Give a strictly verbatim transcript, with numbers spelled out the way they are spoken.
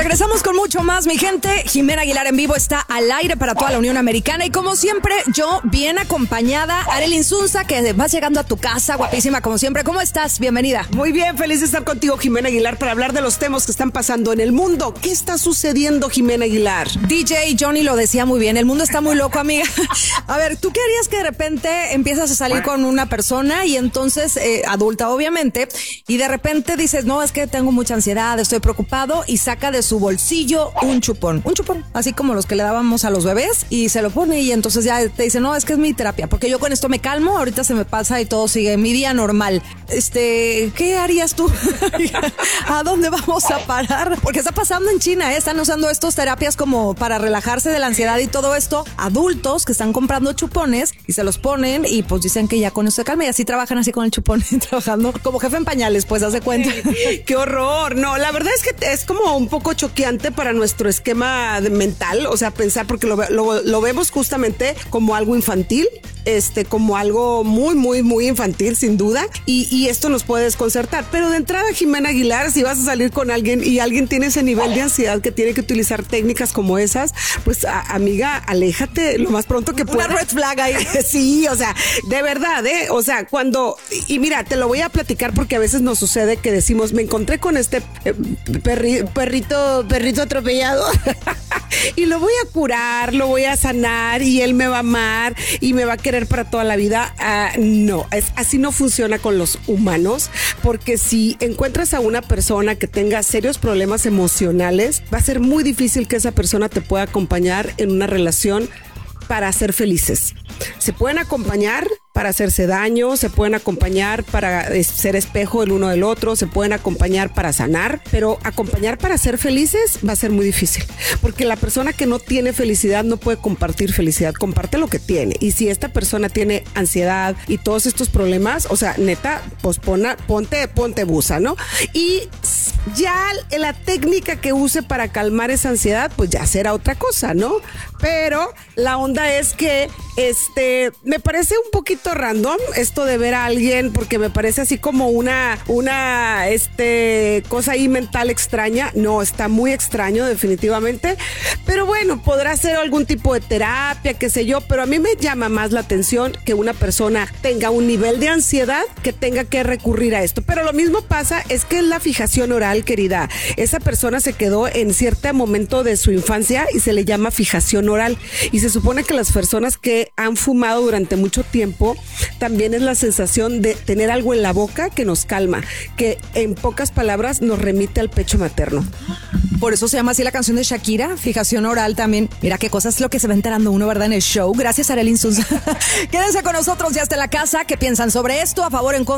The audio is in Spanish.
Regresamos con mucho más, mi gente. Jimena Aguilar en vivo está al aire para toda la Unión Americana. Y como siempre, yo bien acompañada. Arely Insunza, que vas llegando a tu casa, guapísima como siempre. ¿Cómo estás? Bienvenida. Muy bien, feliz de estar contigo, Jimena Aguilar, para hablar de los temas que están pasando en el mundo. ¿Qué está sucediendo, Jimena Aguilar? D J Johnny lo decía muy bien. El mundo está muy loco, amiga. A ver, ¿tú qué harías que de repente empiezas a salir con una persona y entonces, eh, adulta obviamente, y de repente dices, no, es que tengo mucha ansiedad, estoy preocupado, y saca de su bolsillo un chupón, un chupón, así como los que le dábamos a los bebés, y se lo pone y entonces ya te dice, no, es que es mi terapia, porque yo con esto me calmo, ahorita se me pasa y todo sigue mi día normal. Este, ¿qué harías tú? ¿A dónde vamos a parar? Porque está pasando en China, ¿eh? Están usando estas terapias como para relajarse de la ansiedad y todo esto, adultos que están comprando chupones y se los ponen y pues dicen que ya con eso se calma, y así trabajan así con el chupón, trabajando como jefe en pañales, pues haz de cuenta. ¡Qué horror! No, la verdad es que es como un poco choqueante para nuestro esquema mental, o sea, pensar, porque lo, lo, lo vemos justamente como algo infantil, este, como algo muy, muy, muy infantil, sin duda, y, y esto nos puede desconcertar. Pero de entrada, Jimena Aguilar, si vas a salir con alguien y alguien tiene ese nivel de ansiedad que tiene que utilizar técnicas como esas, pues, a, amiga, aléjate lo más pronto que puedas. Una red flag ahí. Sí, o sea, de verdad, ¿eh? O sea, cuando, y mira, te lo voy a platicar porque a veces nos sucede que decimos, me encontré con este eh, perri, perrito, perrito atropellado y lo voy a curar, lo voy a sanar y él me va a amar y me va a querer para toda la vida. Uh, no, es, así no funciona con los humanos, porque si encuentras a una persona que tenga serios problemas emocionales, va a ser muy difícil que esa persona te pueda acompañar en una relación para ser felices. Se pueden acompañar para hacerse daño, se pueden acompañar para ser espejo el uno del otro, se pueden acompañar para sanar, pero acompañar para ser felices va a ser muy difícil, porque la persona que no tiene felicidad no puede compartir felicidad, comparte lo que tiene. Y si esta persona tiene ansiedad y todos estos problemas, o sea, neta, pues pona, ponte, ponte busa, ¿no? Y ya la técnica que use para calmar esa ansiedad, pues ya será otra cosa, ¿no? Pero la onda es que, este, me parece un poquito random esto de ver a alguien, porque me parece así como una, una, este, cosa ahí mental extraña. No, está muy extraño definitivamente, pero bueno, podrá ser algún tipo de terapia, qué sé yo, pero a mí me llama más la atención que una persona tenga un nivel de ansiedad que tenga que recurrir a esto. Pero lo mismo pasa, es que es la fijación oral, querida. Esa persona se quedó en cierto momento de su infancia y se le llama fijación oral, y se supone que las personas que han fumado durante mucho tiempo también es la sensación de tener algo en la boca que nos calma, que en pocas palabras nos remite al pecho materno. Por eso se llama así la canción de Shakira, fijación oral también. Mira qué cosas es lo que se va enterando uno, ¿verdad? En el show. Gracias, Arely Insunza. Quédense con nosotros ya hasta la casa. ¿Qué piensan sobre esto? ¿A favor o en contra?